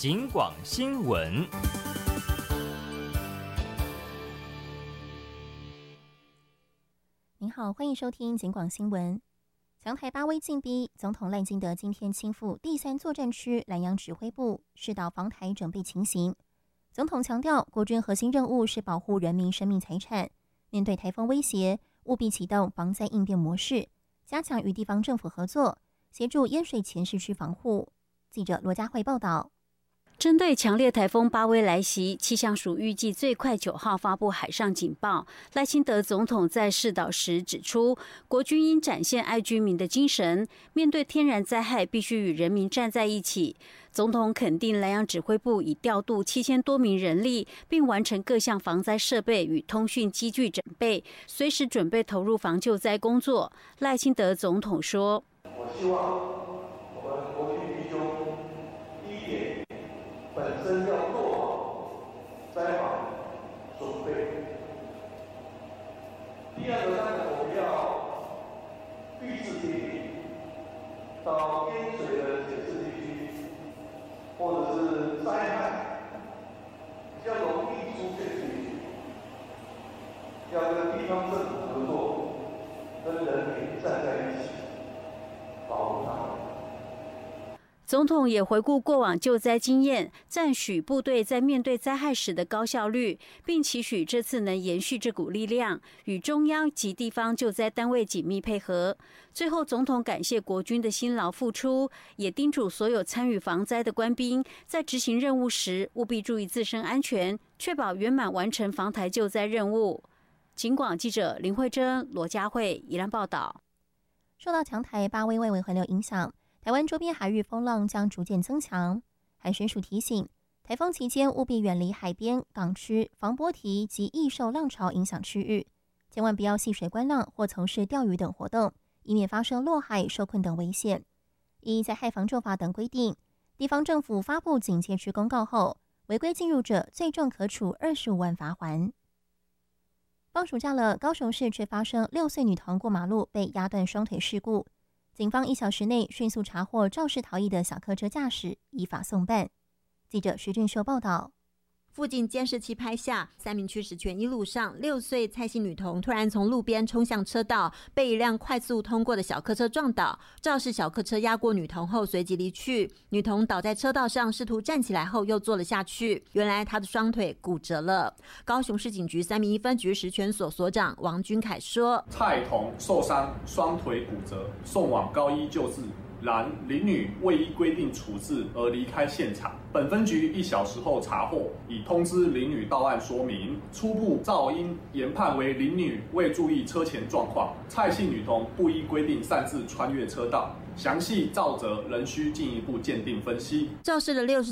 警广新闻。 您好，欢迎收听警广新闻。强台8威进逼，总统赖清德今天亲赴第3作战区兰阳指挥部，视导防台准备情形。总统强调，国军核心任务是保护人民生命财产，面对台风威胁，务必启动防灾应变模式，加强与地方政府合作，协助淹水前市区防护。记者罗佳慧报道。 针对强烈台风8威来袭，气象署预计最快9号发布海上警报。赖清德总统在视导时指出，国军应展现爱居民的精神，面对天然灾害必须与人民站在一起。总统肯定兰阳指挥部已调度7000多名人力，并完成各项防灾设备与通讯机具整备，随时准备投入防救灾工作。赖清德总统说：“ 我希望我们国军弟兄第一点，本身要做好灾防准备。第二个呢，我们要预制定到淹水的检视地区，或者是灾害比较容易出现的地区，要跟地方政府合作，跟人民站在一起，保护他们。” 总统也回顾过往救灾经验，赞许部队在面对灾害时的高效率，并期许这次能延续这股力量，与中央及地方救灾单位紧密配合。最后，总统感谢国军的辛劳付出，也叮嘱所有参与防灾的官兵，在执行任务时务必注意自身安全，确保圆满完成防台救灾任务。警广记者林慧珍、罗佳慧宜兰报道。 受到强台8威外围环流影响，台湾周边海域风浪将逐渐增强。海巡署提醒，台风期间务必远离海边、港区、防波堤及易受浪潮影响区域，千万不要戏水观浪或从事钓鱼等活动，以免发生落海、受困等危险。依灾害防救法等规定，地方政府发布警戒区公告后，违规进入者最重可处25万罚锾。放暑假了，高雄市却发生6岁女童过马路被压断双腿事故。警方1小时内迅速查获肇事逃逸的小客车驾驶，依法送办。记者徐俊秀报道。 附近监视器拍下，三民区石泉一路上，6岁蔡姓女童突然从路边冲向车道，被一辆快速通过的小客车撞倒。肇事小客车压过女童后随即离去，女童倒在车道上，试图站起来后又坐了下去。原来她的双腿骨折了。高雄市警局3民1分局石泉所所长王君凯说：“ 蔡童受伤，双腿骨折，送往高医救治。然林女未依规定处置而离开现场。本分局1小时后查获，已通知林女到案说明。初步噪音研判为林女未注意车前状况，蔡姓女童不依规定擅自穿越车道。详细肇责仍需进一步鉴定分析。”肇事的60